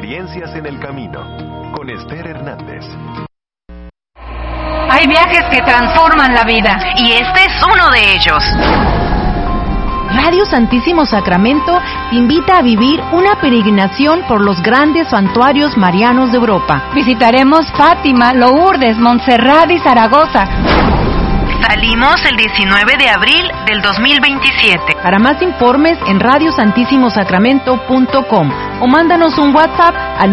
experiencias en el camino, con Esther Hernández. Hay viajes que transforman la vida, y este es uno de ellos. Radio Santísimo Sacramento te invita a vivir una peregrinación por los grandes santuarios marianos de Europa. Visitaremos Fátima, Lourdes, Montserrat y Zaragoza. Salimos el 19 de abril del 2027. Para más informes en radiosantissimosacramento.com o mándanos un WhatsApp al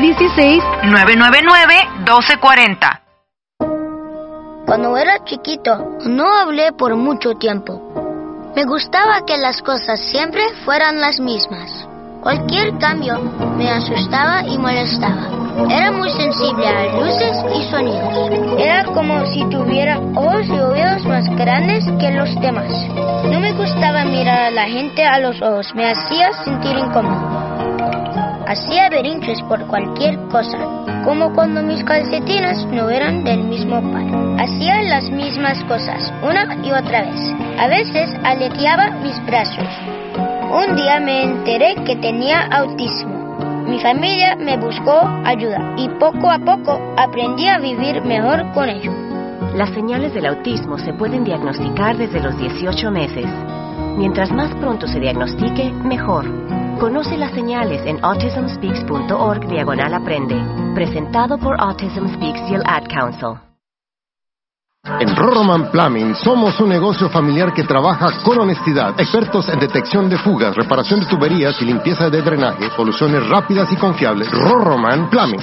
916-999-1240. Cuando era chiquito, no hablé por mucho tiempo. Me gustaba que las cosas siempre fueran las mismas. Cualquier cambio me asustaba y molestaba. Era muy sensible a luces y sonidos. Era como si tuviera ojos y oídos más grandes que los demás. No me gustaba mirar a la gente a los ojos. Me hacía sentir incómodo. Hacía berrinches por cualquier cosa, como cuando mis calcetines no eran del mismo par. Hacía las mismas cosas, una y otra vez. A veces aleteaba mis brazos. Un día me enteré que tenía autismo. Mi familia me buscó ayuda y poco a poco aprendí a vivir mejor con ello. Las señales del autismo se pueden diagnosticar desde los 18 meses. Mientras más pronto se diagnostique, mejor. Conoce las señales en autismspeaks.org/aprende. Presentado por Autism Speaks y el Ad Council. En Roroman Plumbing somos un negocio familiar que trabaja con honestidad. Expertos en detección de fugas, reparación de tuberías y limpieza de drenaje. Soluciones rápidas y confiables. Roroman Plumbing,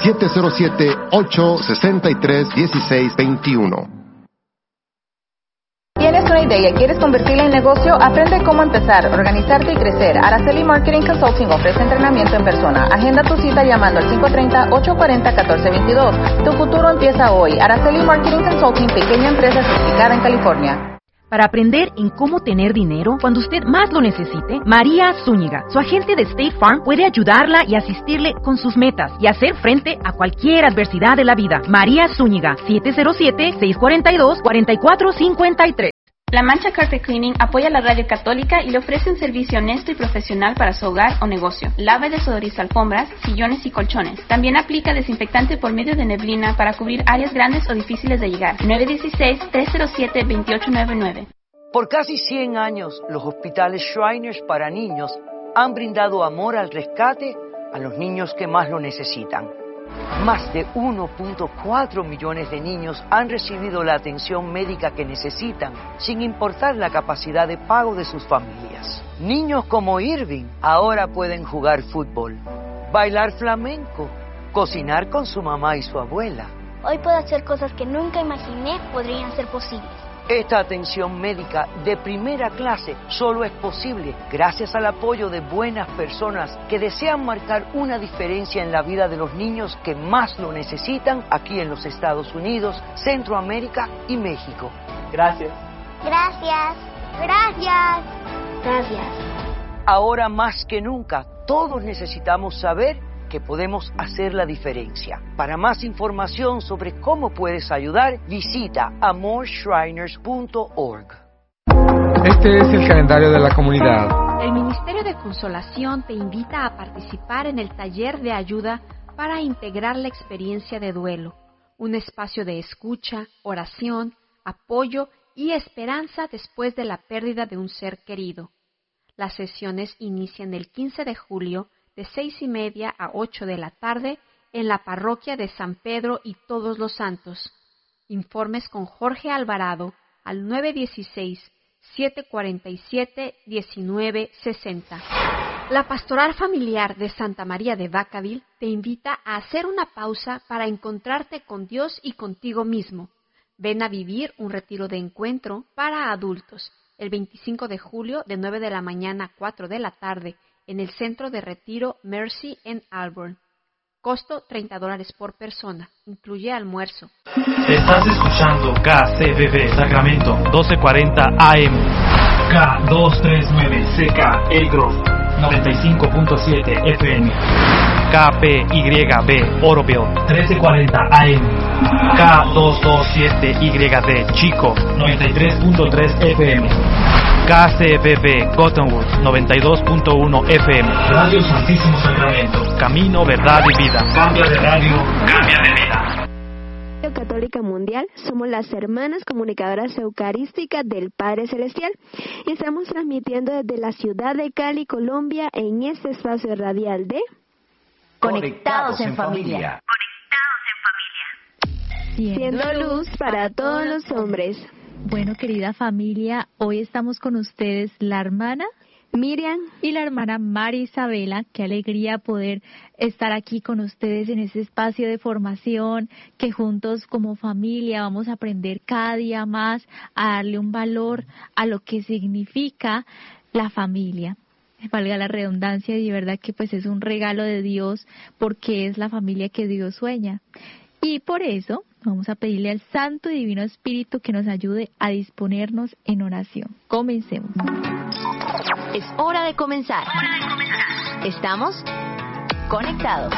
707-863-1621. ¿Tienes una idea y quieres convertirla en negocio? Aprende cómo empezar, organizarte y crecer. Araceli Marketing Consulting ofrece entrenamiento en persona. Agenda tu cita llamando al 530-840-1422. Tu futuro empieza hoy. Araceli Marketing Consulting, pequeña empresa certificada en California. Para aprender en cómo tener dinero cuando usted más lo necesite, María Zúñiga, su agente de State Farm, puede ayudarla y asistirle con sus metas y hacer frente a cualquier adversidad de la vida. María Zúñiga, 707-642-4453. La Mancha Carpet Cleaning apoya la radio católica y le ofrece un servicio honesto y profesional para su hogar o negocio. Lava y desodoriza alfombras, sillones y colchones. También aplica desinfectante por medio de neblina para cubrir áreas grandes o difíciles de llegar. 916-307-2899. Por casi 100 años, los hospitales Shriners para niños han brindado amor al rescate a los niños que más lo necesitan. Más de 1.4 millones de niños han recibido la atención médica que necesitan, sin importar la capacidad de pago de sus familias. Niños como Irving ahora pueden jugar fútbol, bailar flamenco, cocinar con su mamá y su abuela. Hoy puedo hacer cosas que nunca imaginé podrían ser posibles. Esta atención médica de primera clase solo es posible gracias al apoyo de buenas personas que desean marcar una diferencia en la vida de los niños que más lo necesitan aquí en los Estados Unidos, Centroamérica y México. Gracias. Gracias. Gracias. Gracias. Ahora más que nunca, todos necesitamos saber que podemos hacer la diferencia. Para más información sobre cómo puedes ayudar, visita amorshriners.org. Este es el calendario de la comunidad. El Ministerio de Consolación te invita a participar en el taller de ayuda para integrar la experiencia de duelo, un espacio de escucha, oración, apoyo y esperanza después de la pérdida de un ser querido. Las sesiones inician el 15 de julio de 6:30 a 8 de la tarde en la parroquia de San Pedro y Todos los Santos. Informes con Jorge Alvarado al 916-747-1960. La Pastoral Familiar de Santa María de Vacaville te invita a hacer una pausa para encontrarte con Dios y contigo mismo. Ven a vivir un retiro de encuentro para adultos el 25 de julio de 9 de la mañana a 4 de la tarde en el Centro de Retiro Mercy en Auburn. Costo $30 por persona. Incluye almuerzo. Estás escuchando KCBB Sacramento 1240 AM. K239CK El Grove 95.7 FM. KPYB Oroville 1340 AM. K227YD Chico 93.3 FM. KCBB Cottonwood 92.1 FM. Radio Santísimo Sacramento. Camino, verdad y vida. Cambia de radio, cambia de vida. Católica Mundial, somos las hermanas comunicadoras eucarísticas del Padre Celestial y estamos transmitiendo desde la ciudad de Cali, Colombia, en este espacio radial de Conectados en Familia. Siendo luz para todos los hombres. Bueno, querida familia, hoy estamos con ustedes la hermana Miriam y la hermana María Isabela. Qué alegría poder estar aquí con ustedes en este espacio de formación, que juntos como familia vamos a aprender cada día más a darle un valor a lo que significa la familia. Valga la redundancia, y de verdad que pues es un regalo de Dios, porque es la familia que Dios sueña. Y por eso vamos a pedirle al Santo y Divino Espíritu que nos ayude a disponernos en oración. Comencemos. Es hora de comenzar. Estamos conectados.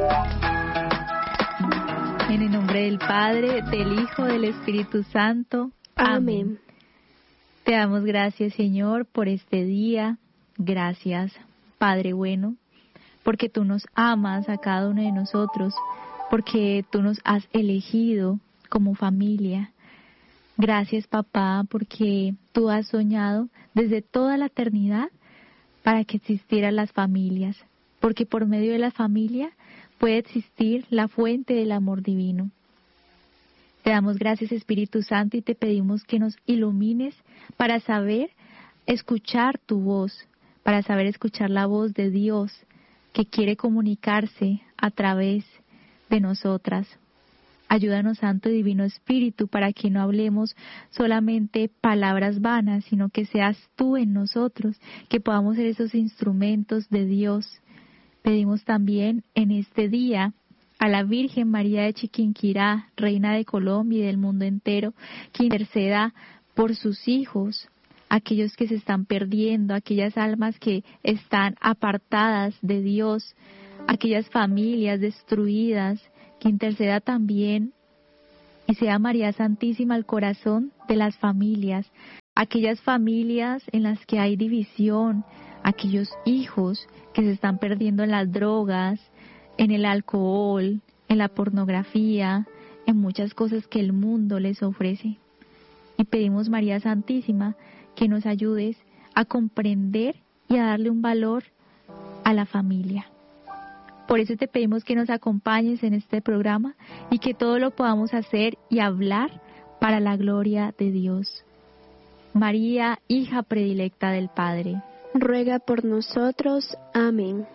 En el nombre del Padre, del Hijo, del Espíritu Santo. Amén. Te damos gracias, Señor, por este día. Gracias, Padre bueno, porque tú nos amas a cada uno de nosotros, porque tú nos has elegido como familia. Gracias, papá, porque tú has soñado desde toda la eternidad para que existieran las familias, porque por medio de la familia puede existir la fuente del amor divino. Te damos gracias, Espíritu Santo, y te pedimos que nos ilumines para saber escuchar tu voz, para saber escuchar la voz de Dios que quiere comunicarse a través de nosotras. Ayúdanos, Santo y Divino Espíritu, para que no hablemos solamente palabras vanas, sino que seas tú en nosotros, que podamos ser esos instrumentos de Dios. Pedimos también en este día a la Virgen María de Chiquinquirá, Reina de Colombia y del mundo entero, que interceda por sus hijos, aquellos que se están perdiendo, aquellas almas que están apartadas de Dios, aquellas familias destruidas, que interceda también y sea María Santísima el corazón de las familias, aquellas familias en las que hay división, aquellos hijos que se están perdiendo en las drogas, en el alcohol, en la pornografía, en muchas cosas que el mundo les ofrece. Y pedimos, María Santísima, que nos ayudes a comprender y a darle un valor a la familia. Por eso te pedimos que nos acompañes en este programa y que todo lo podamos hacer y hablar para la gloria de Dios. María, hija predilecta del Padre, ruega por nosotros. Amén.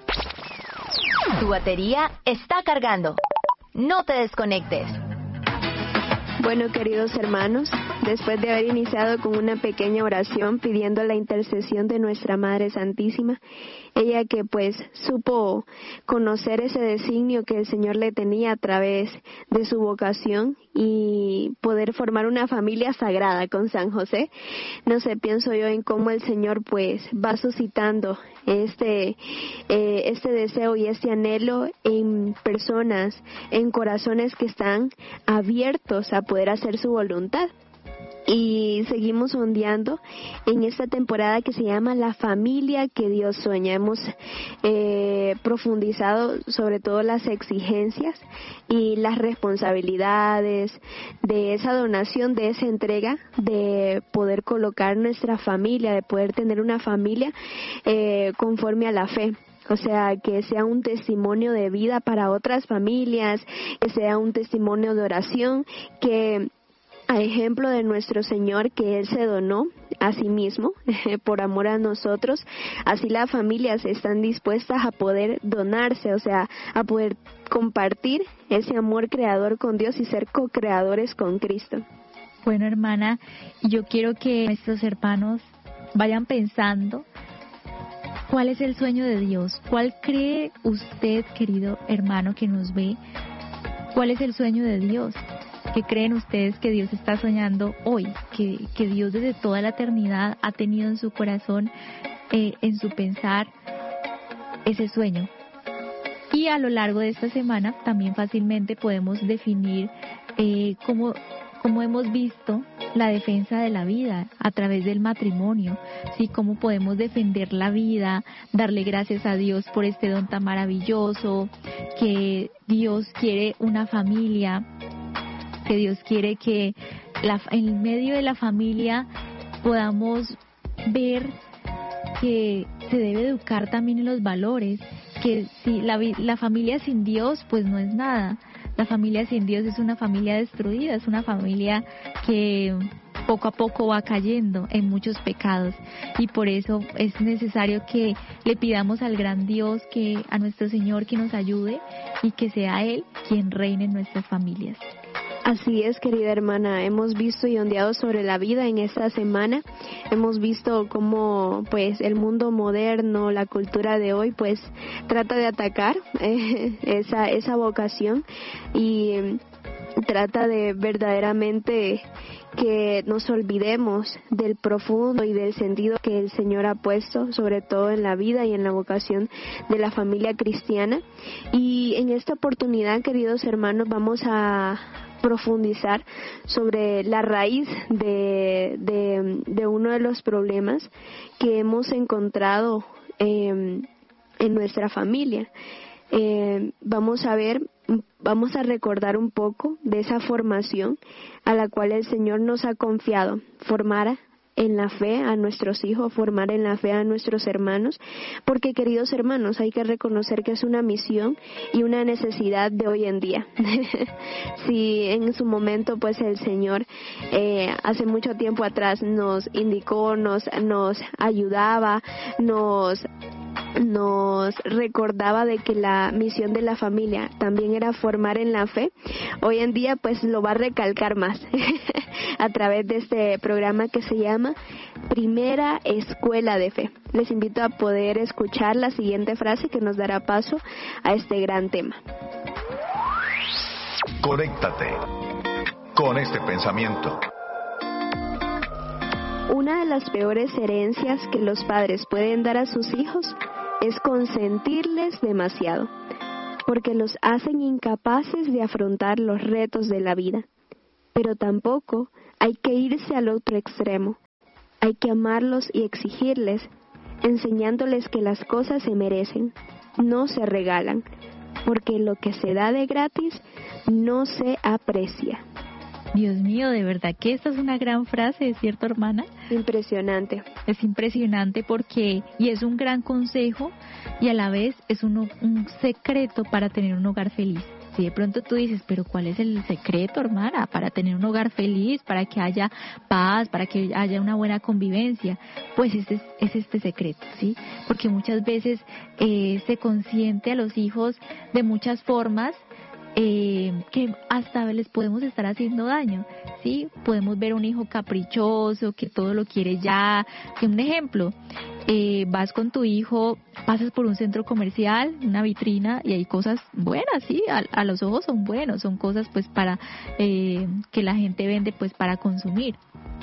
Tu batería está cargando. No te desconectes. Bueno, queridos hermanos, después de haber iniciado con una pequeña oración pidiendo la intercesión de nuestra Madre Santísima, ella que pues supo conocer ese designio que el Señor le tenía a través de su vocación y poder formar una familia sagrada con San José. No sé, pienso yo en cómo el Señor pues va suscitando este deseo y este anhelo en personas, en corazones que están abiertos a poder hacer su voluntad. Y seguimos ondeando en esta temporada que se llama La familia que Dios sueña. Hemos profundizado sobre todo las exigencias y las responsabilidades de esa donación, de esa entrega, de poder colocar nuestra familia, de poder tener una familia conforme a la fe. O sea, que sea un testimonio de vida para otras familias, que sea un testimonio de oración, que a ejemplo de nuestro Señor, que Él se donó a sí mismo por amor a nosotros, así las familias están dispuestas a poder donarse, o sea, a poder compartir ese amor creador con Dios y ser co-creadores con Cristo. Bueno, hermana, yo quiero que nuestros hermanos vayan pensando cuál es el sueño de Dios. ¿Cuál cree usted, querido hermano que nos ve? ¿Cuál es el sueño de Dios? ¿Qué creen ustedes que Dios está soñando hoy? Que Dios desde toda la eternidad ha tenido en su corazón, en su pensar, ese sueño. Y a lo largo de esta semana también fácilmente podemos definir, como hemos visto, la defensa de la vida a través del matrimonio, ¿sí? Cómo podemos defender la vida, darle gracias a Dios por este don tan maravilloso, que Dios quiere una familia, que Dios quiere que en medio de la familia podamos ver que se debe educar también en los valores, que si la familia sin Dios pues no es nada. La familia sin Dios es una familia destruida, es una familia que poco a poco va cayendo en muchos pecados, y por eso es necesario que le pidamos al gran Dios, a nuestro Señor, que nos ayude y que sea Él quien reine en nuestras familias. Así es, querida hermana, hemos visto y ondeado sobre la vida en esta semana. Hemos visto cómo pues el mundo moderno, la cultura de hoy pues trata de atacar esa vocación, y trata de verdaderamente que nos olvidemos del profundo y del sentido que el Señor ha puesto, sobre todo en la vida y en la vocación de la familia cristiana. Y en esta oportunidad, queridos hermanos, vamos a profundizar sobre la raíz de uno de los problemas que hemos encontrado en nuestra familia. Vamos a recordar un poco de esa formación a la cual el Señor nos ha confiado, formar en la fe a nuestros hijos, formar en la fe a nuestros hermanos, porque, queridos hermanos, hay que reconocer que es una misión y una necesidad de hoy en día. Si en su momento pues el Señor hace mucho tiempo atrás nos indicó, nos ayudaba, nos recordaba de que la misión de la familia también era formar en la fe, hoy en día pues lo va a recalcar más a través de este programa que se llama Primera Escuela de Fe. Les invito a poder escuchar la siguiente frase que nos dará paso a este gran tema. Conéctate con este pensamiento. Una de las peores herencias que los padres pueden dar a sus hijos es consentirles demasiado, porque los hacen incapaces de afrontar los retos de la vida. Pero tampoco hay que irse al otro extremo. Hay que amarlos y exigirles, enseñándoles que las cosas se merecen, no se regalan, porque lo que se da de gratis no se aprecia. Dios mío, de verdad que esta es una gran frase, ¿cierto, hermana? Impresionante. Es impresionante y es un gran consejo, y a la vez es un secreto para tener un hogar feliz. Si de pronto tú dices, pero ¿cuál es el secreto, hermana, para tener un hogar feliz, para que haya paz, para que haya una buena convivencia? Pues es este secreto, ¿sí? Porque muchas veces se consiente a los hijos de muchas formas, que hasta les podemos estar haciendo daño, ¿sí? Podemos ver un hijo caprichoso, que todo lo quiere ya. Que un ejemplo, vas con tu hijo, pasas por un centro comercial, una vitrina, y hay cosas buenas, ¿sí? A los ojos son buenos, son cosas pues para que la gente vende pues para consumir,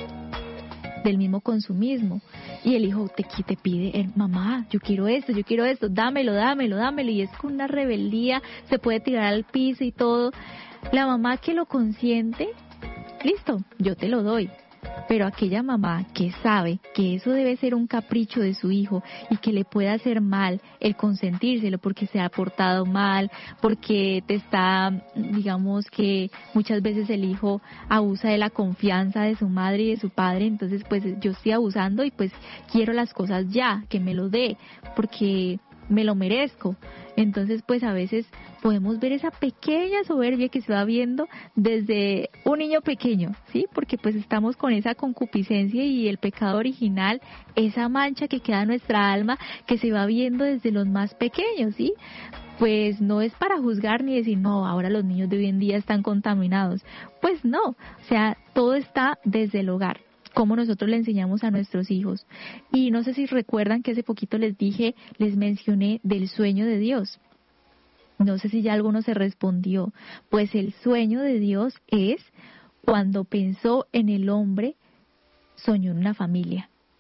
del mismo consumismo, y el hijo te pide, mamá, yo quiero esto, dámelo, y es con una rebeldía, se puede tirar al piso y todo. La mamá que lo consiente, listo, yo te lo doy. Pero aquella mamá que sabe que eso debe ser un capricho de su hijo y que le puede hacer mal el consentírselo porque se ha portado mal, porque digamos que muchas veces el hijo abusa de la confianza de su madre y de su padre, entonces pues yo estoy abusando y pues quiero las cosas ya, que me lo dé, porque me lo merezco. Entonces pues a veces podemos ver esa pequeña soberbia que se va viendo desde un niño pequeño, ¿sí? Porque pues estamos con esa concupiscencia y el pecado original, esa mancha que queda en nuestra alma, que se va viendo desde los más pequeños, ¿sí? Pues no es para juzgar ni decir, no, ahora los niños de hoy en día están contaminados. Pues no, o sea, todo está desde el hogar. Cómo nosotros le enseñamos a nuestros hijos. Y no sé si recuerdan que hace poquito les mencioné del sueño de Dios. No sé si ya alguno se respondió. Pues el sueño de Dios es cuando pensó en el hombre, soñó en una familia.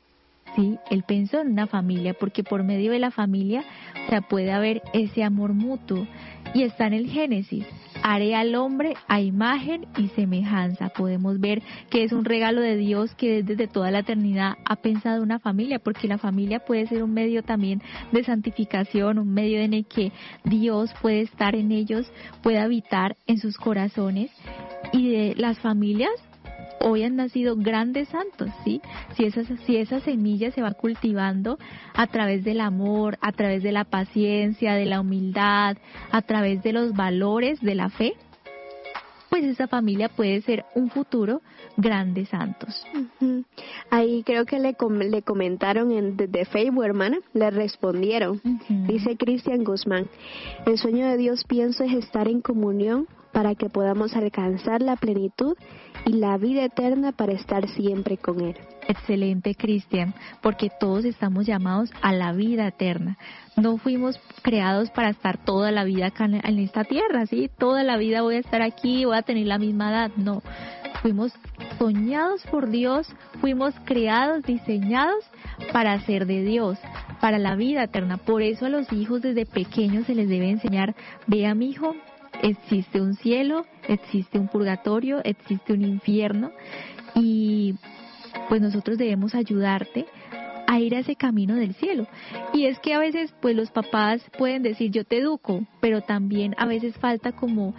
¿sí? Él pensó en una familia, porque por medio de la familia, o sea, puede haber ese amor mutuo. Y está en el Génesis: haré al hombre a imagen y semejanza. Podemos ver que es un regalo de Dios, que desde toda la eternidad ha pensado una familia, porque la familia puede ser un medio también de santificación, un medio en el que Dios puede estar en ellos, puede habitar en sus corazones. Y de las familias hoy han nacido grandes santos, ¿sí? Si esa semilla se va cultivando a través del amor, a través de la paciencia, de la humildad, a través de los valores de la fe, pues esa familia puede ser un futuro grandes santos. Uh-huh. Ahí creo que le comentaron desde Facebook, hermana, le respondieron. Uh-huh. Dice Cristian Guzmán: el sueño de Dios, pienso, es estar en comunión para que podamos alcanzar la plenitud y la vida eterna para estar siempre con Él. Excelente, Cristian, porque todos estamos llamados a la vida eterna. No fuimos creados para estar toda la vida acá en esta tierra, ¿sí? Toda la vida voy a estar aquí, voy a tener la misma edad. No, fuimos soñados por Dios, fuimos creados, diseñados para ser de Dios, para la vida eterna. Por eso a los hijos desde pequeños se les debe enseñar: vea, mi hijo, existe un cielo, existe un purgatorio, existe un infierno, y pues nosotros debemos ayudarte a ir a ese camino del cielo. Y es que a veces pues los papás pueden decir: yo te educo, pero también a veces falta como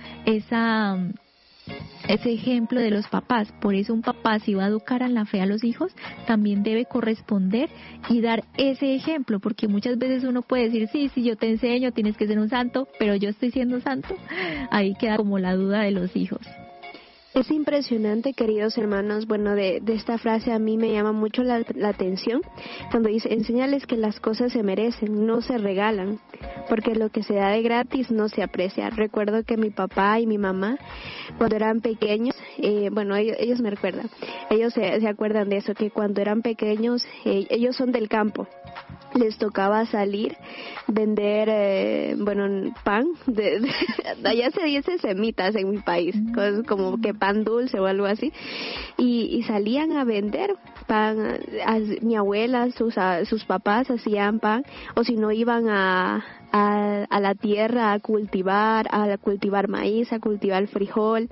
ese ejemplo de los papás. Por eso un papá, si va a educar en la fe a los hijos, también debe corresponder y dar ese ejemplo, porque muchas veces uno puede decir: sí, yo te enseño, tienes que ser un santo, pero yo estoy siendo santo. Ahí queda como la duda de los hijos. Es impresionante, queridos hermanos. Bueno, de esta frase a mí me llama mucho la atención, cuando dice: enséñales que las cosas se merecen, no se regalan, porque lo que se da de gratis no se aprecia. Recuerdo que mi papá y mi mamá, cuando eran pequeños, ellos me recuerdan, ellos se acuerdan de eso, que cuando eran pequeños, ellos son del campo, les tocaba salir, vender, pan, allá se dice semitas en mi país, cosas como que pan dulce o algo así, y salían a vender pan. Mi abuela, sus papás hacían pan, o si no iban a la tierra a cultivar maíz, a cultivar frijol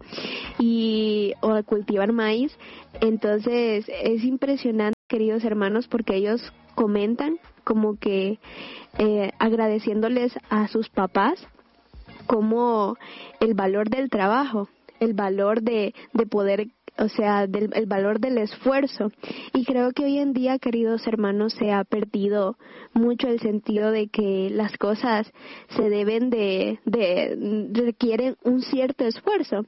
o a cultivar maíz. Entonces es impresionante, queridos hermanos, porque ellos comentan como que agradeciéndoles a sus papás como el valor del trabajo, el valor de poder, o sea, el valor del esfuerzo. Y creo que hoy en día, queridos hermanos, se ha perdido mucho el sentido de que las cosas se deben requieren un cierto esfuerzo.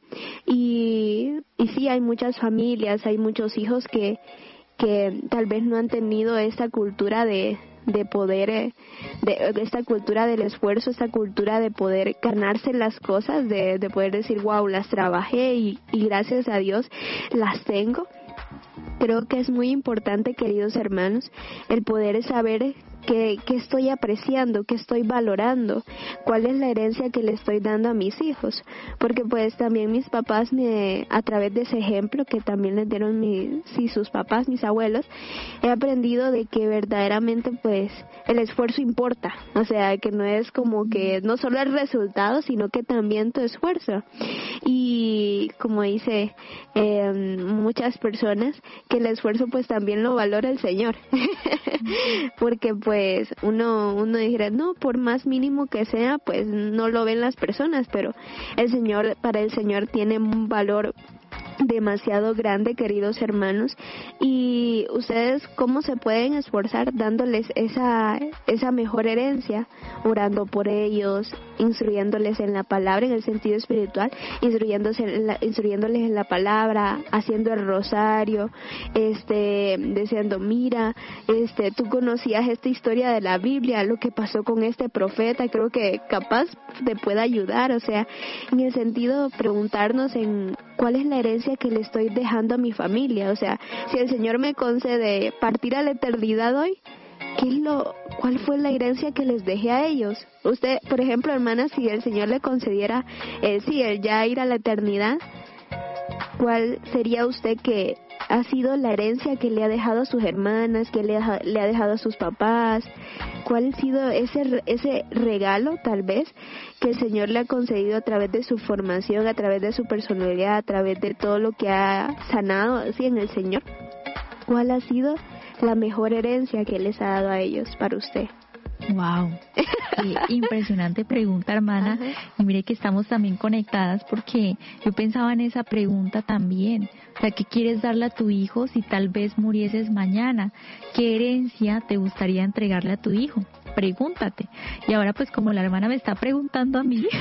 Y sí, hay muchas familias, hay muchos hijos que tal vez no han tenido esta cultura de poder, esta cultura del esfuerzo, esta cultura de poder ganarse las cosas, de poder decir: wow, las trabajé y gracias a Dios las tengo. Creo que es muy importante, queridos hermanos, el poder saber qué estoy apreciando, qué estoy valorando, cuál es la herencia que le estoy dando a mis hijos, porque pues también mis papás, a través de ese ejemplo que también les dieron sus papás, mis abuelos, he aprendido de que verdaderamente pues el esfuerzo importa, o sea, que no es como que no solo el resultado, sino que también tu esfuerzo. Y como dice muchas personas, que el esfuerzo pues también lo valora el Señor, porque pues uno dijera: no, por más mínimo que sea, pues no lo ven las personas, pero para el Señor tiene un valor demasiado grande, queridos hermanos. Y ustedes, ¿cómo se pueden esforzar? Dándoles esa mejor herencia, orando por ellos, instruyéndoles en la palabra, en el sentido espiritual, instruyéndoles en la palabra, haciendo el rosario, diciendo: mira, tú conocías esta historia de la Biblia, lo que pasó con este profeta, creo que capaz te pueda ayudar. O sea, en el sentido de preguntarnos en cuál es la herencia que le estoy dejando a mi familia. O sea, si el Señor me concede partir a la eternidad hoy, ¿cuál fue la herencia que les dejé a ellos? Usted, por ejemplo, hermana, si el Señor le concediera el ya ir a la eternidad, ¿cuál sería usted que ha sido la herencia que le ha dejado a sus hermanas, que le ha dejado a sus papás? ¿Cuál ha sido ese regalo, tal vez, que el Señor le ha concedido a través de su formación, a través de su personalidad, a través de todo lo que ha sanado así en el Señor? ¿Cuál ha sido la mejor herencia que les ha dado a ellos para usted? Wow, qué impresionante pregunta, hermana. Ajá. Y mire que estamos también conectadas, porque yo pensaba en esa pregunta también. O sea, ¿qué quieres darle a tu hijo si tal vez murieses mañana? ¿Qué herencia te gustaría entregarle a tu hijo? Pregúntate. Y ahora pues como la hermana me está preguntando a mí,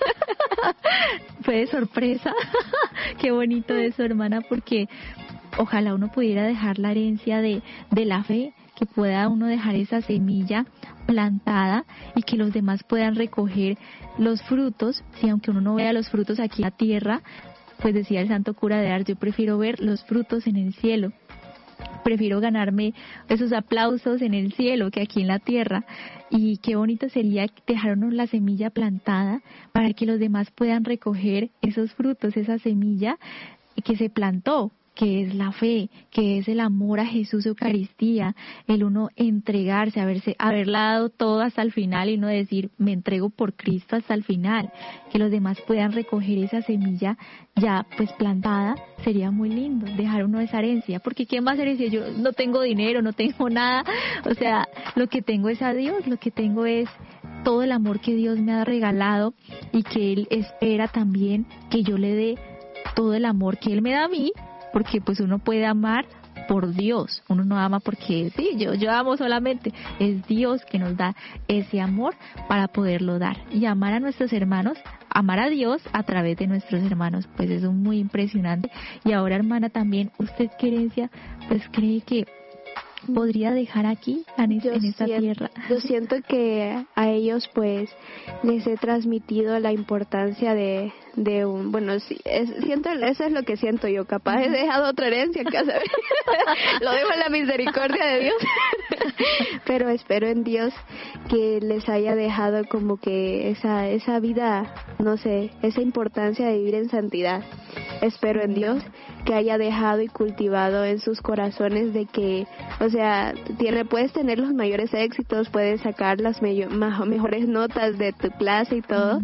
fue de sorpresa. Qué bonito eso, hermana, porque ojalá uno pudiera dejar la herencia de la fe, que pueda uno dejar esa semilla plantada y que los demás puedan recoger los frutos. Si aunque uno no vea los frutos aquí en la tierra, pues decía el santo cura de Ars, yo prefiero ver los frutos en el cielo. Prefiero ganarme esos aplausos en el cielo que aquí en la tierra. Y qué bonito sería dejarnos la semilla plantada para que los demás puedan recoger esos frutos, esa semilla que se plantó, que es la fe, que es el amor a Jesús, Eucaristía, el uno entregarse, haberla dado todo hasta el final y no decir, me entrego por Cristo hasta el final. Que los demás puedan recoger esa semilla ya pues plantada, sería muy lindo, dejar uno esa herencia, porque ¿qué más herencia? Yo no tengo dinero, no tengo nada, o sea, lo que tengo es a Dios, lo que tengo es todo el amor que Dios me ha regalado y que Él espera también que yo le dé todo el amor que Él me da a mí. Porque pues uno puede amar por Dios, uno no ama porque sí, yo amo solamente, es Dios que nos da ese amor para poderlo dar y amar a nuestros hermanos, amar a Dios a través de nuestros hermanos, pues eso es muy impresionante. Y ahora, hermana, también, ¿usted qué herencia pues cree que podría dejar aquí en esta tierra? Yo siento que a ellos pues les he transmitido la importancia de un, bueno, siento, eso es lo que siento yo, capaz he dejado otra herencia en casa, lo dejo en la misericordia de Dios, pero espero en Dios que les haya dejado como que esa vida, no sé, esa importancia de vivir en santidad. Espero en Dios que haya dejado y cultivado en sus corazones de que, o sea, puedes tener los mayores éxitos, puedes sacar las mejores notas de tu clase y todo,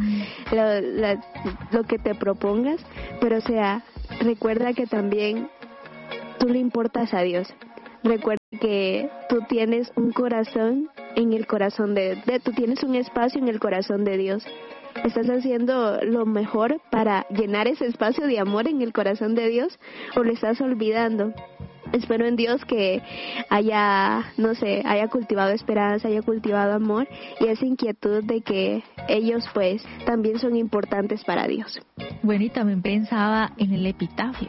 lo que te propongas, pero o sea, recuerda que también tú le importas a Dios. Recuerda que tú tienes un corazón en el corazón tú tienes un espacio en el corazón de Dios. ¿Estás haciendo lo mejor para llenar ese espacio de amor en el corazón de Dios o lo estás olvidando? Espero en Dios que haya cultivado esperanza, haya cultivado amor y esa inquietud de que ellos pues también son importantes para Dios. Bueno, y también pensaba en el epitafio.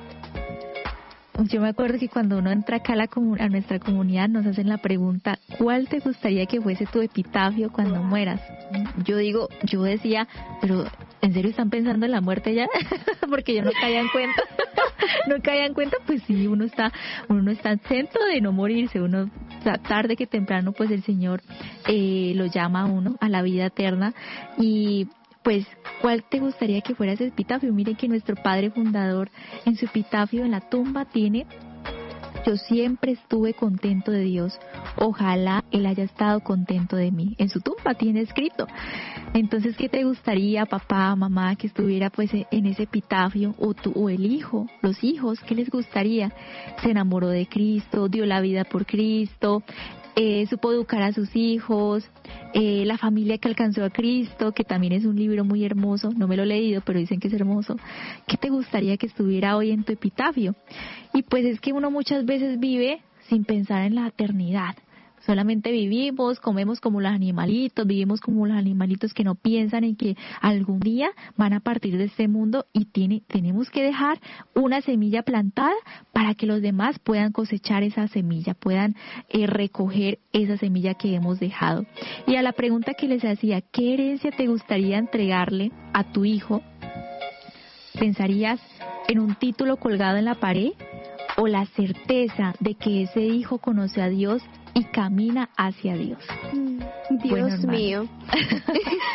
Yo me acuerdo que cuando uno entra acá a nuestra comunidad nos hacen la pregunta, ¿cuál te gustaría que fuese tu epitafio cuando mueras? Yo decía, pero ¿en serio están pensando en la muerte ya? Porque yo no caía en cuenta. No caía en cuenta, pues sí, uno no está exento de no morirse, uno tarde que temprano pues el Señor lo llama a uno a la vida eterna. Y pues, ¿cuál te gustaría que fuera ese epitafio? Miren que nuestro padre fundador en su epitafio en la tumba tiene: yo siempre estuve contento de Dios, ojalá Él haya estado contento de mí. En su tumba tiene escrito. Entonces, ¿qué te gustaría, papá, mamá, que estuviera pues en ese epitafio? O el hijo, los hijos, ¿qué les gustaría? Se enamoró de Cristo, dio la vida por Cristo, supo educar a sus hijos, la familia que alcanzó a Cristo, que también es un libro muy hermoso, no me lo he leído, pero dicen que es hermoso. ¿Qué te gustaría que estuviera hoy en tu epitafio? Y pues es que uno muchas veces vive sin pensar en la eternidad. Solamente vivimos, comemos como los animalitos, vivimos como los animalitos que no piensan en que algún día van a partir de este mundo y tenemos que dejar una semilla plantada para que los demás puedan cosechar esa semilla, puedan recoger esa semilla que hemos dejado. Y a la pregunta que les hacía, ¿qué herencia te gustaría entregarle a tu hijo? ¿Pensarías en un título colgado en la pared o la certeza de que ese hijo conoce a Dios y camina hacia Dios? Dios mío.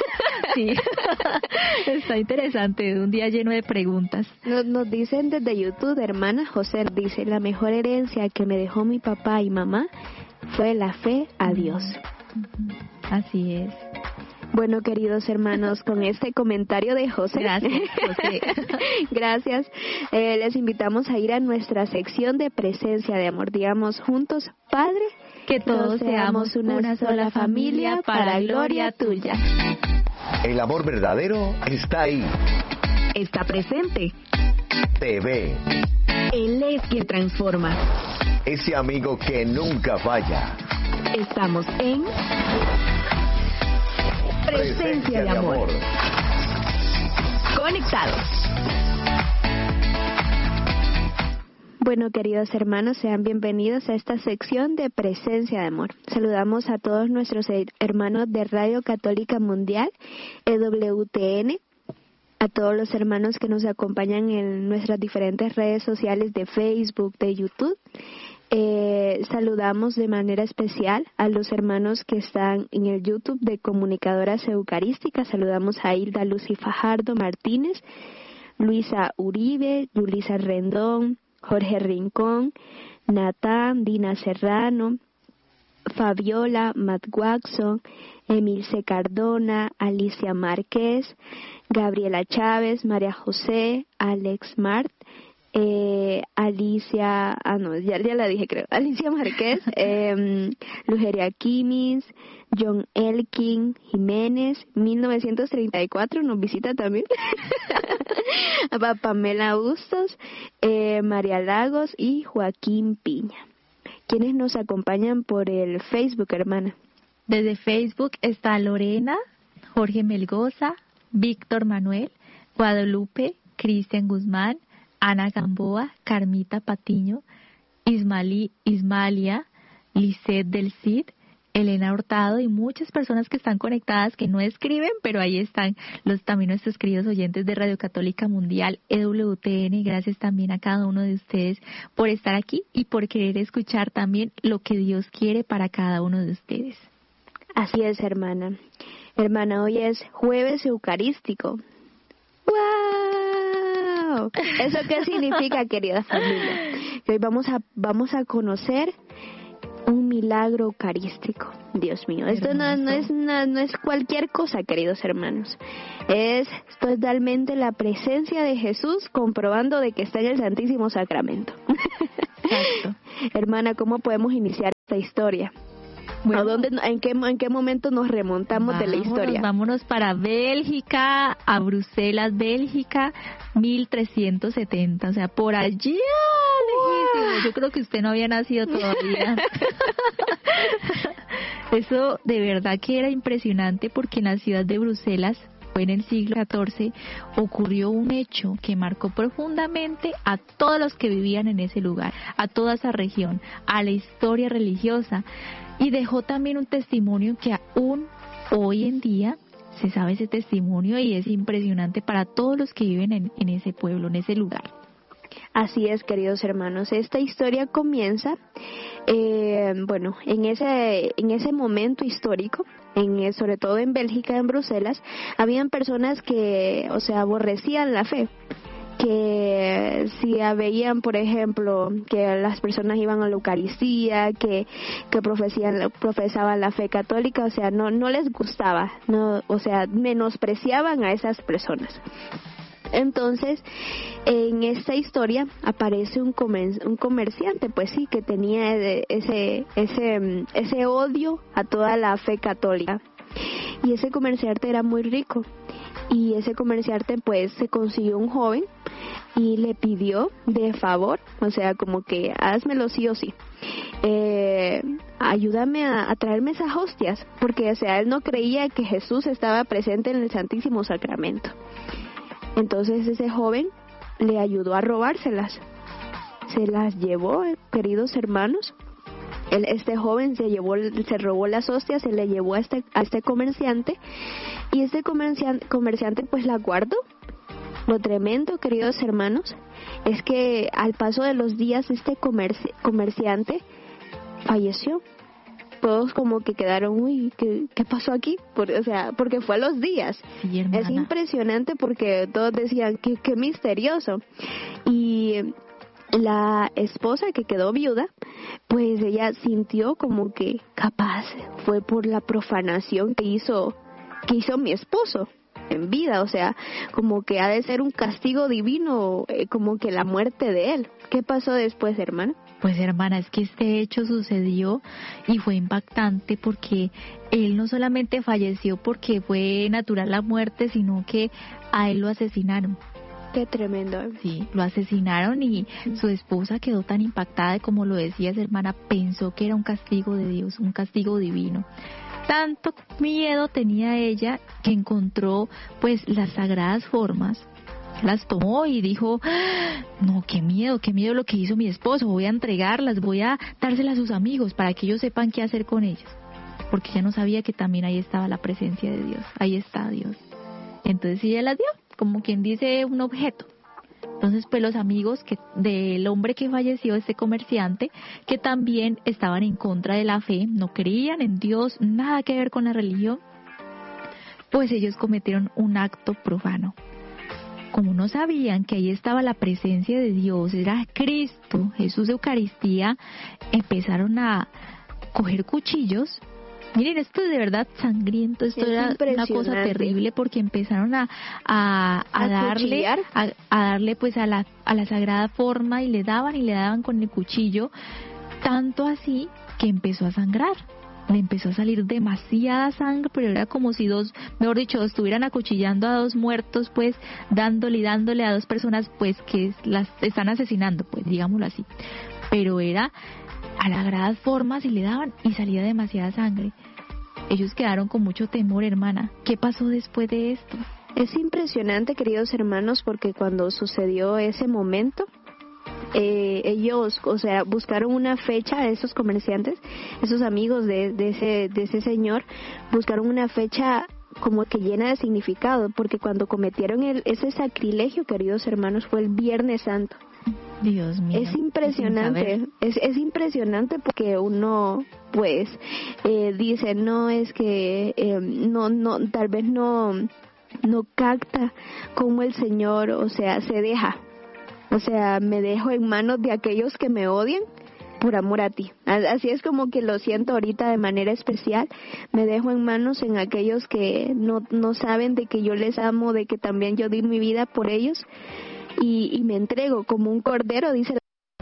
Sí, está interesante, un día lleno de preguntas. Nos dicen desde YouTube, hermana José dice, la mejor herencia que me dejó mi papá y mamá fue la fe a Dios. Así es. Bueno, queridos hermanos, con este comentario de José, gracias, José. Gracias, les invitamos a ir a nuestra sección de presencia de amor. Digamos juntos, Padre, que todos seamos una sola familia para gloria tuya. El amor verdadero está ahí. Está presente. Te ve. Él es quien transforma. Ese amigo que nunca falla. Estamos en Presencia de amor. Conectados. Bueno, queridos hermanos, sean bienvenidos a esta sección de Presencia de Amor. Saludamos a todos nuestros hermanos de Radio Católica Mundial, EWTN, a todos los hermanos que nos acompañan en nuestras diferentes redes sociales de Facebook, de YouTube. Saludamos de manera especial a los hermanos que están en el YouTube de Comunicadoras Eucarísticas. Saludamos a Hilda Lucy Fajardo Martínez, Luisa Uribe, Yulisa Rendón, Jorge Rincón, Natán, Dina Serrano, Fabiola, Matt Watson, Emilce Cardona, Alicia Márquez, Gabriela Chávez, María José, Alex Mart, Alicia, ya la dije creo, Alicia Márquez, Lugeria Quimis, John Elkin Jiménez, 1934 nos visita también, Pamela Bustos, María Lagos y Joaquín Piña. ¿Quiénes nos acompañan por el Facebook, hermana? Desde Facebook está Lorena, Jorge Melgoza, Víctor Manuel, Guadalupe, Cristian Guzmán, Ana Gamboa, Carmita Patiño, Ismalia, Lisette del Cid, Elena Hurtado y muchas personas que están conectadas que no escriben, pero ahí están también nuestros queridos oyentes de Radio Católica Mundial, EWTN. Gracias también a cada uno de ustedes por estar aquí y por querer escuchar también lo que Dios quiere para cada uno de ustedes. Así es, hermana. Hermana, hoy es Jueves Eucarístico. ¡Wow! ¿Eso qué significa, querida familia? Que hoy vamos a conocer un milagro eucarístico. Dios mío, esto no es cualquier cosa, queridos hermanos. Es totalmente la presencia de Jesús comprobando de que está en el Santísimo Sacramento. Exacto. Hermana, ¿cómo podemos iniciar esta historia? Bueno, ¿en qué momento nos remontamos de la historia? Vámonos para Bélgica, a Bruselas, Bélgica, 1370, o sea, por allá lejísimo. Yo creo que usted no había nacido todavía. Eso de verdad que era impresionante porque en la ciudad de Bruselas, fue en el siglo XIV, ocurrió un hecho que marcó profundamente a todos los que vivían en ese lugar, a toda esa región, a la historia religiosa. Y dejó también un testimonio que aún hoy en día se sabe ese testimonio y es impresionante para todos los que viven en ese pueblo, en ese lugar. Así es, queridos hermanos. Esta historia comienza, en ese momento histórico, sobre todo en Bélgica, en Bruselas, habían personas que, aborrecían la fe. Que si veían, por ejemplo, que las personas iban a la Eucaristía, que profesaban la fe católica, no les gustaba, menospreciaban a esas personas. Entonces, en esta historia aparece un comerciante, pues sí, que tenía ese odio a toda la fe católica. Y ese comerciante era muy rico. Y ese comerciante pues se consiguió un joven y le pidió de favor, como que házmelo sí o sí, ayúdame a traerme esas hostias, porque él no creía que Jesús estaba presente en el Santísimo Sacramento. Entonces ese joven le ayudó a robárselas, se las llevó, queridos hermanos. Este joven se robó las hostias, se le llevó a este comerciante, y este comerciante pues la guardó. Lo tremendo, queridos hermanos, es que al paso de los días este comerciante falleció. todos como que quedaron, uy, ¿qué pasó aquí? Porque fue a los días. Sí, es impresionante porque todos decían, qué misterioso. Y la esposa que quedó viuda, pues ella sintió como que capaz fue por la profanación que hizo mi esposo en vida, o sea, como que ha de ser un castigo divino, como que la muerte de él. ¿Qué pasó después, hermana? Pues hermana, es que este hecho sucedió y fue impactante porque él no solamente falleció porque fue natural la muerte, sino que a él lo asesinaron. Qué tremendo. Sí, lo asesinaron y su esposa quedó tan impactada y, como lo decías, hermana, pensó que era un castigo de Dios, un castigo divino. Tanto miedo tenía ella que encontró pues las sagradas formas, las tomó y dijo, no, qué miedo lo que hizo mi esposo, voy a entregarlas, voy a dárselas a sus amigos para que ellos sepan qué hacer con ellas, porque ella no sabía que también ahí estaba la presencia de Dios, ahí está Dios. Entonces ella las dio, como quien dice, un objeto. Entonces pues los amigos del hombre que falleció, este comerciante, que también estaban en contra de la fe, no creían en Dios, nada que ver con la religión, pues ellos cometieron un acto profano. Como no sabían que ahí estaba la presencia de Dios, era Cristo, Jesús de Eucaristía, empezaron a coger cuchillos. Miren, esto es de verdad sangriento, esto era una cosa terrible, porque empezaron a darle pues a la sagrada forma, y le daban con el cuchillo, tanto así que empezó a sangrar. Le empezó a salir demasiada sangre, pero era como si estuvieran acuchillando a dos muertos, pues dándole a dos personas pues que las están asesinando, pues digámoslo así. Pero era a las sagradas formas y le daban y salía demasiada sangre. Ellos quedaron con mucho temor, hermana. ¿Qué pasó después de esto? Es impresionante, queridos hermanos, porque cuando sucedió ese momento, ellos, o sea, buscaron una fecha a esos comerciantes, esos amigos de ese señor, buscaron una fecha como que llena de significado, porque cuando cometieron ese sacrilegio, queridos hermanos, fue el Viernes Santo. Dios mío. Es impresionante, es impresionante, porque uno pues dice, no, es que tal vez no capta cómo el Señor, o sea, se deja. O sea, me dejo en manos de aquellos que me odian por amor a ti. Así es como que lo siento ahorita de manera especial. Me dejo en manos en aquellos que no saben de que yo les amo, de que también yo di mi vida por ellos. Y me entrego como un cordero, dice.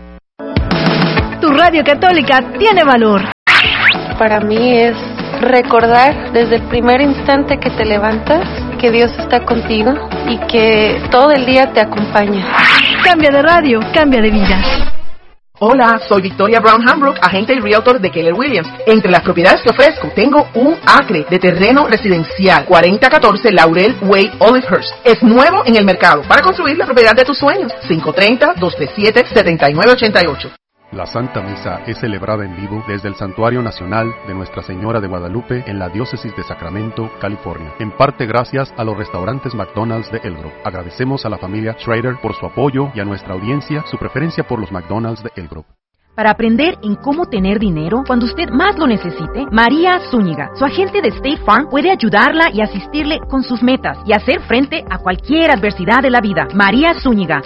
Tu radio católica tiene valor. Para mí es recordar desde el primer instante que te levantas que Dios está contigo y que todo el día te acompaña. Cambia de radio, cambia de vida. Hola, soy Victoria Brown Hambrook, agente y realtor de Keller Williams. Entre las propiedades que ofrezco, tengo 1 acre de terreno residencial, 4014 Laurel Way, Olivehurst. Es nuevo en el mercado para construir la propiedad de tus sueños. 530-237-7988. La Santa Misa es celebrada en vivo desde el Santuario Nacional de Nuestra Señora de Guadalupe en la Diócesis de Sacramento, California. En parte gracias a los restaurantes McDonald's de El Grove. Agradecemos a la familia Schrader por su apoyo y a nuestra audiencia su preferencia por los McDonald's de El Grove. Para aprender en cómo tener dinero cuando usted más lo necesite, María Zúñiga, su agente de State Farm, puede ayudarla y asistirle con sus metas y hacer frente a cualquier adversidad de la vida. María Zúñiga,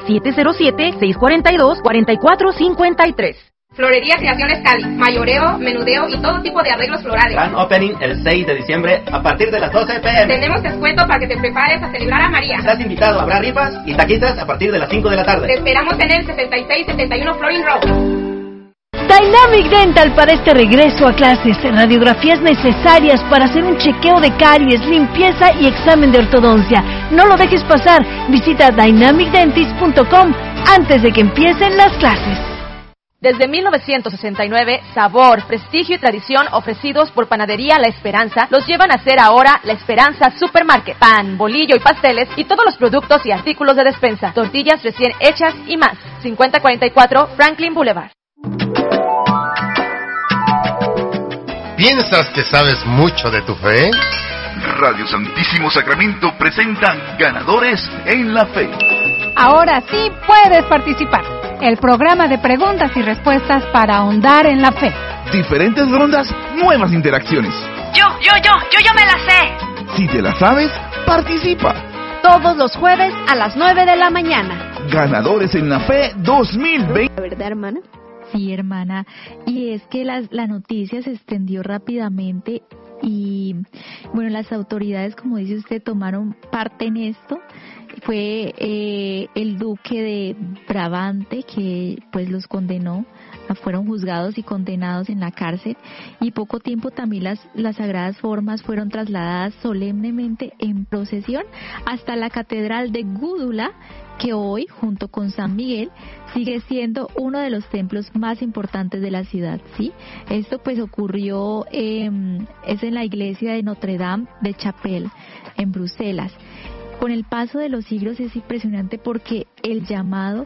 707-642-4453. Florería Creaciones Cali, mayoreo, menudeo y todo tipo de arreglos florales. Grand Opening el 6 de diciembre a partir de las 12 p.m. Tenemos descuento para que te prepares a celebrar a María. Estás invitado, habrá rifas y taquitas a partir de las 5 de la tarde. Te esperamos en el 7671 Florin Road. Dynamic Dental para este regreso a clases. Radiografías necesarias para hacer un chequeo de caries, limpieza y examen de ortodoncia. No lo dejes pasar. Visita dynamicdentist.com antes de que empiecen las clases. Desde 1969, sabor, prestigio y tradición ofrecidos por Panadería La Esperanza los llevan a ser ahora La Esperanza Supermarket. Pan, bolillo y pasteles y todos los productos y artículos de despensa. Tortillas recién hechas y más. 5044 Franklin Boulevard. ¿Piensas que sabes mucho de tu fe? Radio Santísimo Sacramento presenta Ganadores en la Fe. Ahora sí puedes participar. El programa de preguntas y respuestas para ahondar en la fe. Diferentes rondas, nuevas interacciones. Yo me la sé. Si te la sabes, participa. Todos los jueves a las 9 de la mañana. Ganadores en la Fe 2020. ¿La verdad, hermana? Sí, hermana. Y es que la noticia se extendió rápidamente y, bueno, las autoridades, como dice usted, tomaron parte en esto. Fue el duque de Brabante que pues los condenó, fueron juzgados y condenados en la cárcel, y poco tiempo también las sagradas formas fueron trasladadas solemnemente en procesión hasta la catedral de Gúdula, que hoy, junto con San Miguel, sigue siendo uno de los templos más importantes de la ciudad, ¿sí? Esto pues ocurrió, es en la iglesia de Notre Dame de Chapelle, en Bruselas. Con el paso de los siglos es impresionante porque el llamado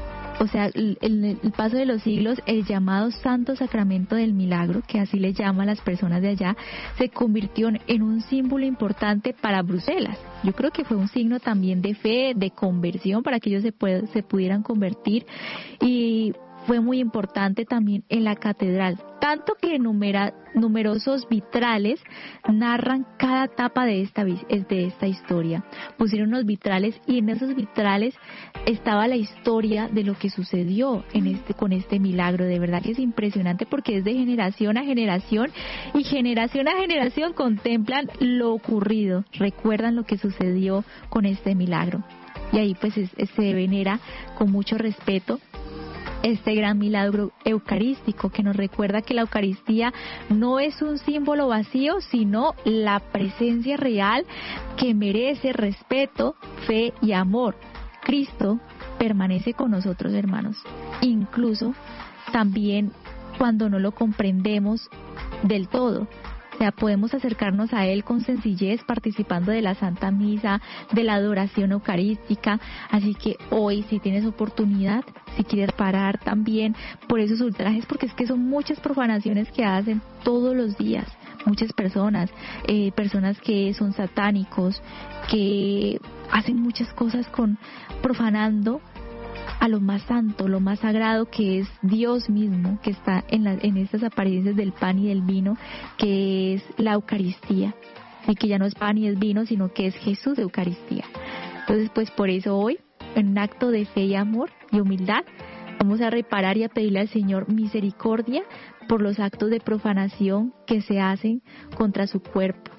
Santo Sacramento del Milagro, que así le llaman las personas de allá, se convirtió en un símbolo importante para Bruselas. Yo creo que fue un signo también de fe, de conversión, para que ellos se pudieran convertir, y fue muy importante también en la catedral, tanto que numerosos vitrales narran cada etapa de esta historia. Pusieron unos vitrales y en esos vitrales estaba la historia de lo que sucedió con este milagro. De verdad que es impresionante porque es de generación a generación y generación a generación contemplan lo ocurrido, recuerdan lo que sucedió con este milagro. Y ahí pues se venera con mucho respeto este gran milagro eucarístico que nos recuerda que la Eucaristía no es un símbolo vacío, sino la presencia real que merece respeto, fe y amor. Cristo permanece con nosotros, hermanos, incluso también cuando no lo comprendemos del todo. O sea, podemos acercarnos a Él con sencillez, participando de la Santa Misa, de la adoración eucarística. Así que hoy, si tienes oportunidad, si quieres parar también por esos ultrajes, porque es que son muchas profanaciones que hacen todos los días. Muchas personas que son satánicos, que hacen muchas cosas profanando a lo más santo, lo más sagrado, que es Dios mismo, que está en estas apariencias del pan y del vino, que es la Eucaristía, y que ya no es pan y es vino, sino que es Jesús de Eucaristía. Entonces, pues por eso hoy, en un acto de fe y amor y humildad, vamos a reparar y a pedirle al Señor misericordia por los actos de profanación que se hacen contra su cuerpo.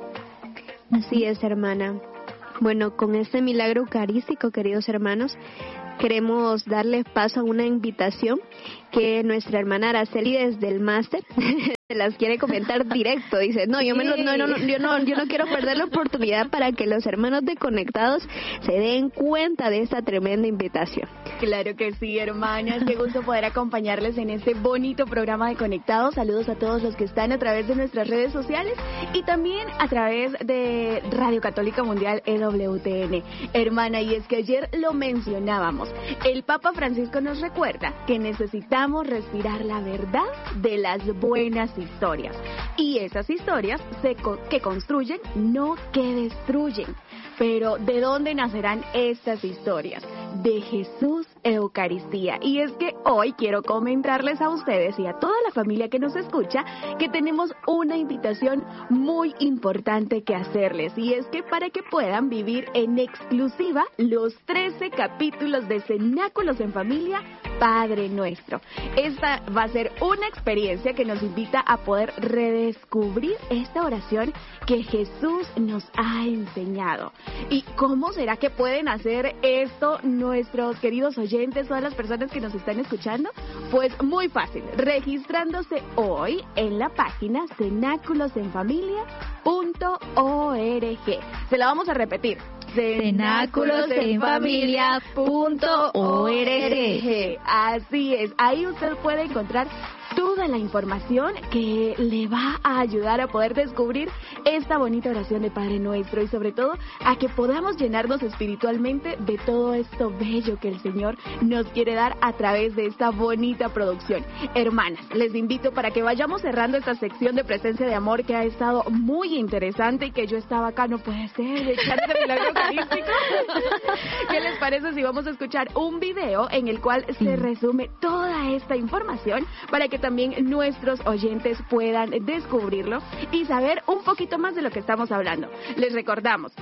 Así es, hermana. Bueno, con este milagro eucarístico, queridos hermanos, queremos darles paso a una invitación que nuestra hermana Araceli desde el máster se las quiere comentar directo. Dice, yo no quiero perder la oportunidad para que los hermanos de Conectados se den cuenta de esta tremenda invitación. Claro que sí, hermanas, qué gusto poder acompañarles en este bonito programa de Conectados. Saludos a todos los que están a través de nuestras redes sociales y también a través de Radio Católica Mundial EWTN. Hermana, y es que ayer lo mencionábamos, el Papa Francisco nos recuerda que necesitamos respirar la verdad de las buenas historias, y esas historias que construyen, no que destruyen. Pero ¿de dónde nacerán estas historias? De Jesús Eucaristía. Y es que hoy quiero comentarles a ustedes y a toda la familia que nos escucha que tenemos una invitación muy importante que hacerles, y es que para que puedan vivir en exclusiva los 13 capítulos de Cenáculos en Familia Padre Nuestro. Esta va a ser una experiencia que nos invita a poder redescubrir esta oración que Jesús nos ha enseñado. ¿Y cómo será que pueden hacer esto nuestros queridos oyentes, todas las personas que nos están escuchando? Pues muy fácil, registrándose hoy en la página cenáculosenfamilia.org. Se la vamos a repetir. cenáculosenfamilia.org. Así es, ahí usted puede encontrar toda la información que le va a ayudar a poder descubrir esta bonita oración de Padre Nuestro, y sobre todo a que podamos llenarnos espiritualmente de todo esto bello que el Señor nos quiere dar a través de esta bonita producción. Hermanas, les invito para que vayamos cerrando esta sección de presencia de amor que ha estado muy interesante y que yo estaba acá, no puede ser, echando milagro eucarístico. ¿Qué les parece si vamos a escuchar un video en el cual se resume toda esta información para que también también nuestros oyentes puedan descubrirlo y saber un poquito más de lo que estamos hablando. Les recordamos,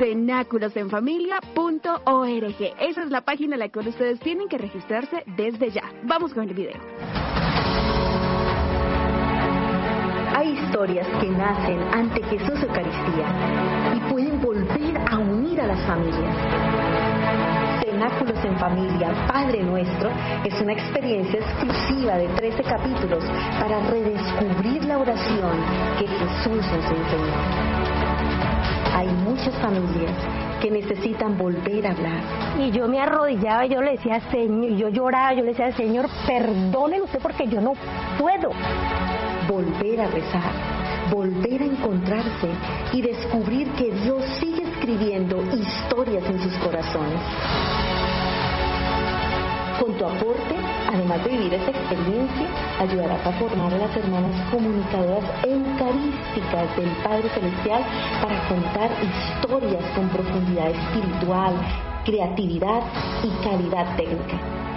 cenáculosenfamilia.org. Esa es la página en la que ustedes tienen que registrarse desde ya. Vamos con el video. Hay historias que nacen ante Jesús Eucaristía y pueden volver a unir a las familias. Cenáculos en Familia, Padre Nuestro, es una experiencia exclusiva de 13 capítulos para redescubrir la oración que Jesús nos enseñó. Hay muchas familias que necesitan volver a hablar. Y yo me arrodillaba y yo le decía, Señor, y yo lloraba, yo le decía, Señor, perdóneme usted porque yo no puedo. Volver a rezar, volver a encontrarse y descubrir que Dios sigue escribiendo historias en sus corazones. Con tu aporte, además de vivir esta experiencia, ayudarás a formar a las hermanas comunicadoras eucarísticas del Padre Celestial para contar historias con profundidad espiritual, creatividad y calidad técnica.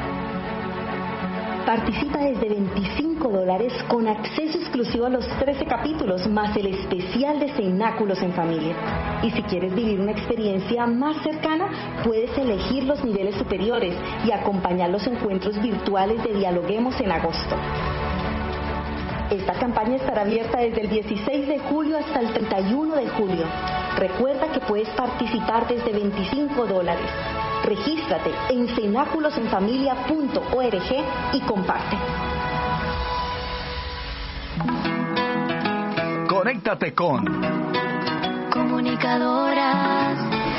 Participa desde $25 con acceso exclusivo a los 13 capítulos, más el especial de Cenáculos en Familia. Y si quieres vivir una experiencia más cercana, puedes elegir los niveles superiores y acompañar los encuentros virtuales de Dialoguemos en agosto. Esta campaña estará abierta desde el 16 de julio hasta el 31 de julio. Recuerda que puedes participar desde $25. Regístrate en cenáculosenfamilia.org y comparte. Conéctate con Comunicadoras.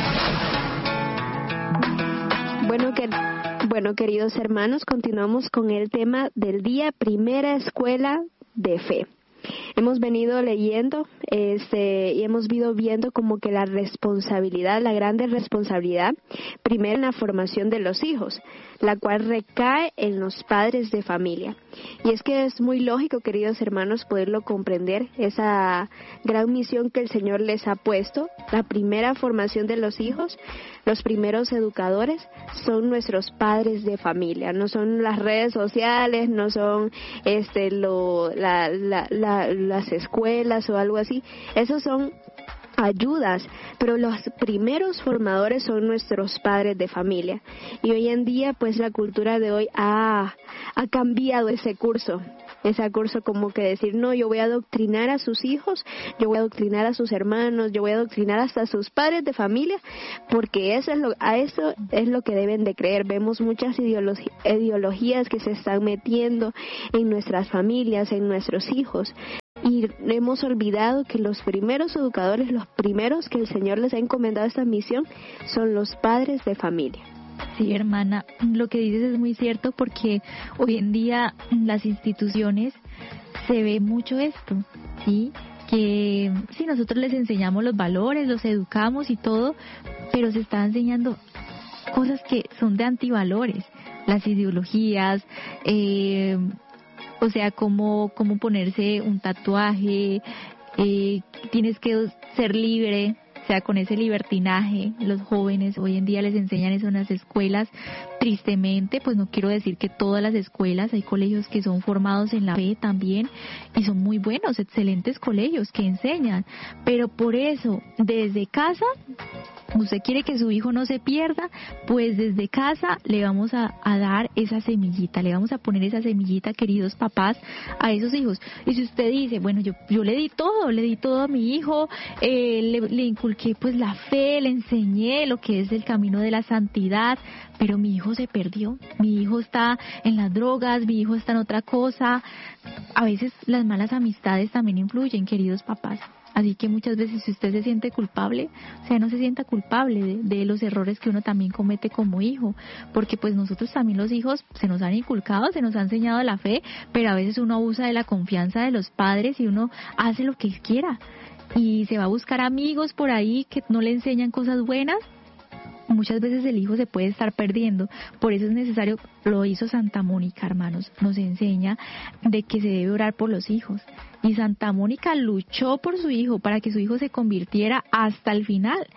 Bueno, queridos hermanos, continuamos con el tema del día, primera escuela de fe. Hemos venido leyendo y hemos ido viendo como que la responsabilidad, la grande responsabilidad, primero en la formación de los hijos, la cual recae en los padres de familia. Y es que es muy lógico, queridos hermanos, poderlo comprender, esa gran misión que el Señor les ha puesto. La primera formación de los hijos, los primeros educadores son nuestros padres de familia, no son las redes sociales, no son las escuelas o algo así. Esos son ayudas, pero los primeros formadores son nuestros padres de familia. Y hoy en día, pues la cultura de hoy ha cambiado ese curso como que decir, no, yo voy a adoctrinar a sus hijos, yo voy a adoctrinar a sus hermanos, yo voy a adoctrinar hasta a sus padres de familia, porque eso es lo que deben de creer. Vemos muchas ideologías que se están metiendo en nuestras familias, en nuestros hijos. Y hemos olvidado que los primeros educadores, los primeros que el Señor les ha encomendado esta misión, son los padres de familia. Sí, hermana, lo que dices es muy cierto, porque hoy en día en las instituciones se ve mucho esto, ¿sí? Que sí, nosotros les enseñamos los valores, los educamos y todo, pero se está enseñando cosas que son de antivalores, las ideologías, o sea, cómo ponerse un tatuaje, tienes que ser libre, o sea, con ese libertinaje. Los jóvenes hoy en día les enseñan eso en las escuelas. Tristemente, pues no quiero decir que todas las escuelas, hay colegios que son formados en la fe también y son muy buenos, excelentes colegios que enseñan, pero por eso, desde casa, usted quiere que su hijo no se pierda, pues desde casa le vamos a dar esa semillita, le vamos a poner esa semillita, queridos papás, a esos hijos. Y si usted dice, bueno, yo le di todo a mi hijo, le inculqué pues la fe, le enseñé lo que es el camino de la santidad, pero mi hijo se perdió, mi hijo está en las drogas, mi hijo está en otra cosa. A veces las malas amistades también influyen, queridos papás. Así que muchas veces, si usted se siente culpable, o sea, no se sienta culpable de los errores que uno también comete como hijo, porque pues nosotros también, los hijos, se nos han inculcado, se nos ha enseñado la fe, pero a veces uno abusa de la confianza de los padres y uno hace lo que quiera y se va a buscar amigos por ahí que no le enseñan cosas buenas. Muchas veces el hijo se puede estar perdiendo. Por eso es necesario, lo hizo Santa Mónica, hermanos, nos enseña de que se debe orar por los hijos. Y Santa Mónica luchó por su hijo para que su hijo se convirtiera hasta el final.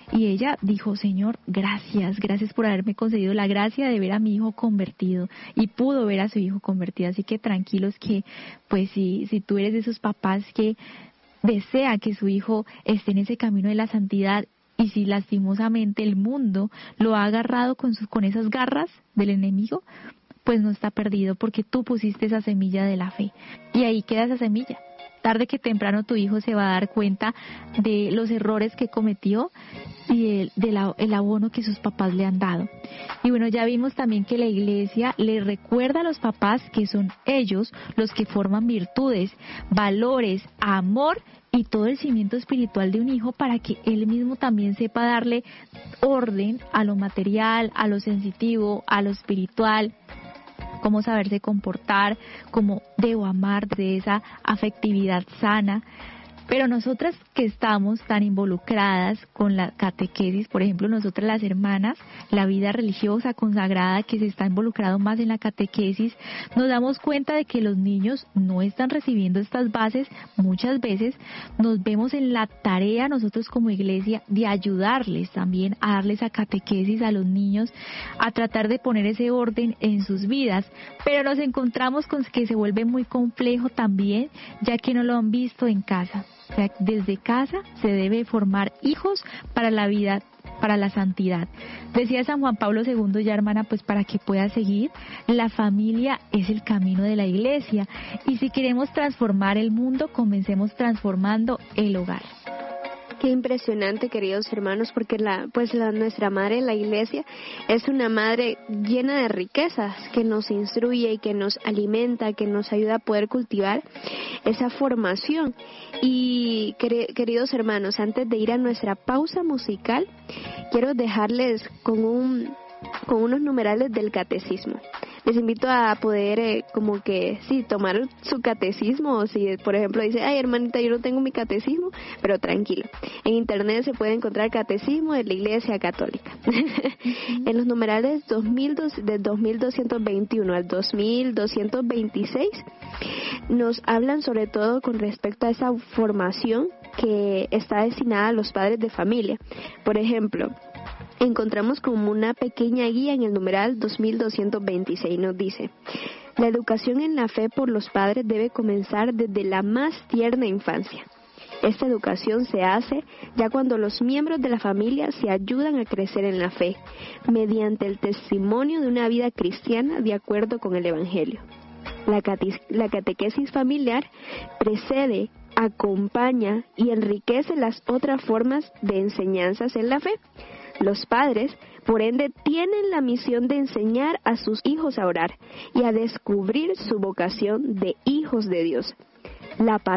Y ella dijo, Señor, gracias por haberme concedido la gracia de ver a mi hijo convertido, y pudo ver a su hijo convertido. Así que tranquilos que, pues si tú eres de esos papás que desea que su hijo esté en ese camino de la santidad, y si lastimosamente el mundo lo ha agarrado con esas garras del enemigo, pues no está perdido, porque tú pusiste esa semilla de la fe, y ahí queda esa semilla. Tarde que temprano tu hijo se va a dar cuenta de los errores que cometió y el abono que sus papás le han dado. Y bueno, ya vimos también que la iglesia le recuerda a los papás que son ellos los que forman virtudes, valores, amor y todo el cimiento espiritual de un hijo, para que él mismo también sepa darle orden a lo material, a lo sensitivo, a lo espiritual, cómo saberse comportar, cómo debo amar de esa afectividad sana. Pero nosotras que estamos tan involucradas con la catequesis, por ejemplo, nosotras las hermanas, la vida religiosa consagrada que se está involucrado más en la catequesis, nos damos cuenta de que los niños no están recibiendo estas bases. Muchas veces nos vemos en la tarea nosotros como iglesia de ayudarles también a darles a catequesis a los niños, a tratar de poner ese orden en sus vidas, pero nos encontramos con que se vuelve muy complejo también, ya que no lo han visto en casa. O sea, desde casa se debe formar hijos para la vida, para la santidad. Decía San Juan Pablo II, ya hermana, pues para que pueda seguir, la familia es el camino de la iglesia, y si queremos transformar el mundo, comencemos transformando el hogar. Qué impresionante, queridos hermanos, porque nuestra madre, la iglesia, es una madre llena de riquezas, que nos instruye y que nos alimenta, que nos ayuda a poder cultivar esa formación. Y queridos hermanos, antes de ir a nuestra pausa musical, quiero dejarles con unos numerales del catecismo. Les invito a poder tomar su catecismo, o si por ejemplo dice, ay hermanita, yo no tengo mi catecismo, pero tranquilo, en internet se puede encontrar catecismo de la Iglesia Católica. En los numerales del 2221 al 2226 nos hablan sobre todo con respecto a esa formación que está destinada a los padres de familia. Por ejemplo, encontramos como una pequeña guía en el numeral 2226, nos dice: la educación en la fe por los padres debe comenzar desde la más tierna infancia. Esta educación se hace ya cuando los miembros de la familia se ayudan a crecer en la fe, mediante el testimonio de una vida cristiana de acuerdo con el Evangelio. La catequesis familiar precede, acompaña y enriquece las otras formas de enseñanzas en la fe. Los padres, por ende, tienen la misión de enseñar a sus hijos a orar y a descubrir su vocación de hijos de Dios. La